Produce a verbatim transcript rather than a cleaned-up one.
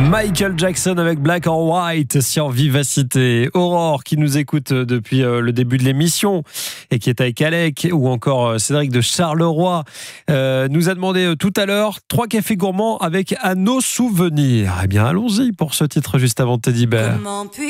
Michael Jackson avec Black or White sur Vivacité. Aurore qui nous écoute depuis le début de l'émission et qui est avec Alec, ou encore Cédric de Charleroi, euh, nous a demandé tout à l'heure trois cafés gourmands avec à nos souvenirs. Eh bien allons-y pour ce titre juste avant Teddy Bear.